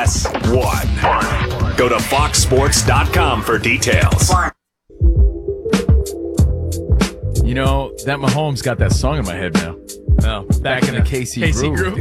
1. Go to foxsports.com for details. You know, that Mahomes got that song in my head now. No, Back in the KC groove.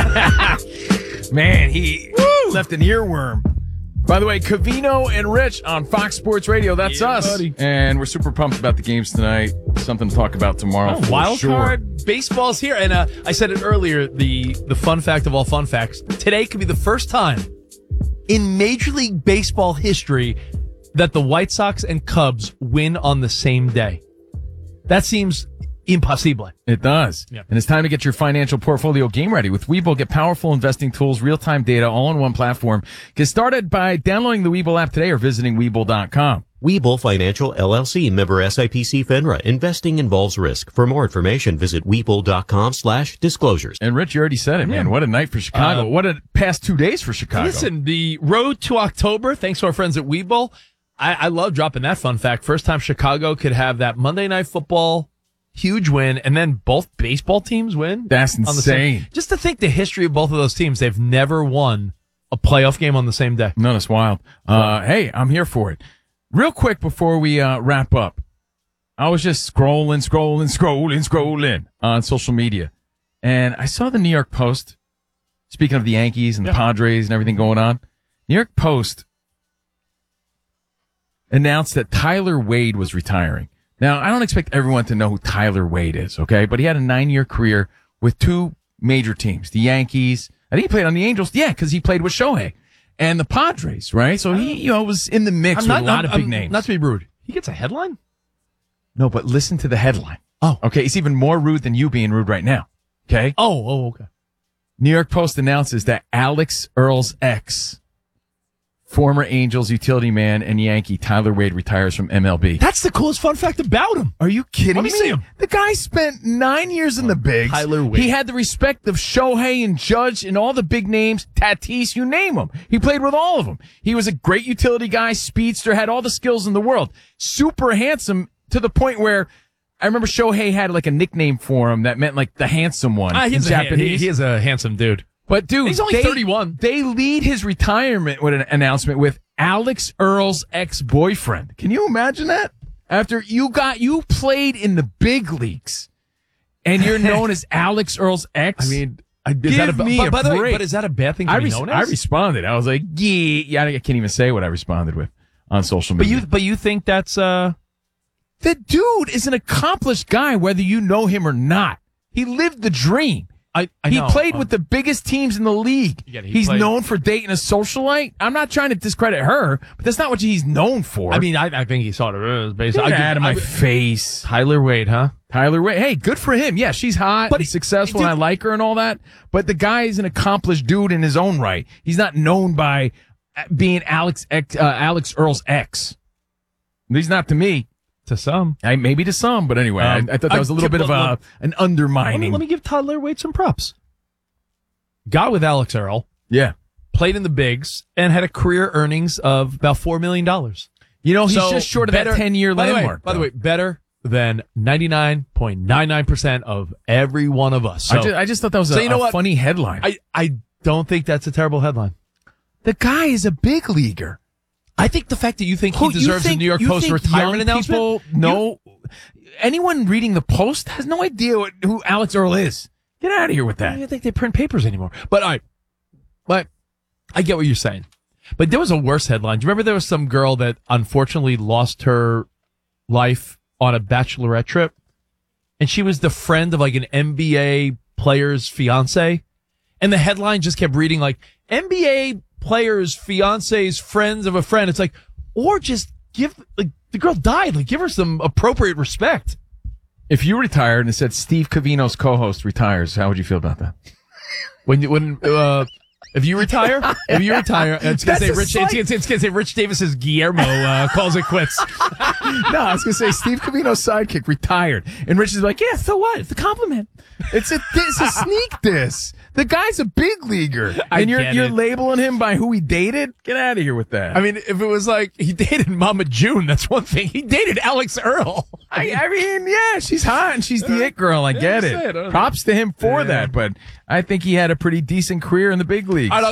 Man, he left an earworm. By the way, Covino and Rich on Fox Sports Radio. That's us. Buddy. And we're super pumped about the games tonight. Something to talk about tomorrow. for Wild sure. card baseball's here. And I said it earlier, the fun fact of all fun facts. Today could be the first time in Major League Baseball history that the White Sox and Cubs win on the same day. That seems impossible. It does. Yeah. And it's time to get your financial portfolio game ready. With Webull, get powerful investing tools, real-time data, all on one platform. Get started by downloading the Webull app today or visiting Webull.com. Webull Financial LLC, member SIPC FINRA. Investing involves risk. For more information, visit Webull.com/disclosures. And Rich, you already said it, man. What a night for Chicago. What a past 2 days for Chicago. Listen, the road to October, thanks to our friends at Webull, I love dropping that fun fact. First time Chicago could have that Monday Night Football huge win, and then both baseball teams win. That's on the same. insane. Just to think the history of both of those teams, they've never won a playoff game on the same day. No, that's wild. Hey, I'm here for it. Real quick before we wrap up, I was just scrolling on social media, and I saw the New York Post, speaking of the Yankees and the Padres and everything going on, New York Post announced that Tyler Wade was retiring. Now, I don't expect everyone to know who Tyler Wade is, okay? But he had a 9-year career with 2 major teams, the Yankees. I think he played on the Angels, because he played with Shohei. And the Padres, right? So he, was in the mix with a lot of big names. Not to be rude. He gets a headline? No, but listen to the headline. Oh. Okay, it's even more rude than you being rude right now, okay? Okay. New York Post announces that Alex Earl's ex, former Angels utility man and Yankee Tyler Wade retires from MLB. That's the coolest fun fact about him. Are you kidding Let me? me see him. The guy spent 9 years in the bigs. Tyler Wade. He had the respect of Shohei and Judge and all the big names, Tatis, you name them. He played with all of them. He was a great utility guy, speedster, had all the skills in the world. Super handsome to the point where I remember Shohei had like a nickname for him that meant like the handsome one in Japanese. He is a handsome dude. But dude, He's only 31. They lead his retirement with an announcement with Alex Earl's ex-boyfriend. Can you imagine that? After you played in the big leagues, and you're known as Alex Earl's ex. I mean, give me a by the way, break. but is that a bad thing to be known as? I responded. I was like, yeah. I can't even say what I responded with on social media. But you think that's The dude is an accomplished guy, whether you know him or not. He lived the dream. He played with the biggest teams in the league. He's known for dating a socialite. I'm not trying to discredit her, but that's not what he's known for. I mean, I think he sort of is. Basically, Get out of my face. Tyler Wade, huh? Tyler Wade. Hey, good for him. Yeah, she's hot, But he's successful, and I like her and all that. But the guy is an accomplished dude in his own right. He's not known by being Alex Earl's ex. He's not to me. To some. Maybe to some, but anyway, I thought that was a little bit of an undermining. Let me give Tyler Wade some props. Got with Alex Earl. Yeah. Played in the bigs and had a career earnings of about $4 million. You know, he's just short of that 10-year landmark. By the way, better than 99.99% of every one of us. So, I just thought that was a funny headline. I don't think that's a terrible headline. The guy is a big leaguer. I think the fact that you think he deserves a New York Post retirement announcement. Anyone reading the Post has no idea who Alex Earl is. Get out of here with that. I don't think they print papers anymore. But all right. But I get what you're saying. But there was a worse headline. Do you remember there was some girl that unfortunately lost her life on a bachelorette trip? And she was the friend of like an NBA player's fiance. And the headline just kept reading like NBA player's fiance's friends of a friend. It's like, or just give, like, the girl died. Like, give her some appropriate respect. If you retired and it said Steve Covino's co-host retires, how would you feel about that? If you retire, it's gonna say Rich. It's gonna say Rich Davis's Guillermo calls it quits. No, I was gonna say Steve Covino's sidekick retired, and Rich is like, yeah, so what? It's a compliment. It's a sneak diss. The guy's a big leaguer, and you're labeling him by who he dated. Get out of here with that. I mean, if it was like he dated Mama June, that's one thing. He dated Alex Earl. I mean, yeah, she's hot and she's the it girl. I get it. Props to him for that, but I think he had a pretty decent career in the big leagues.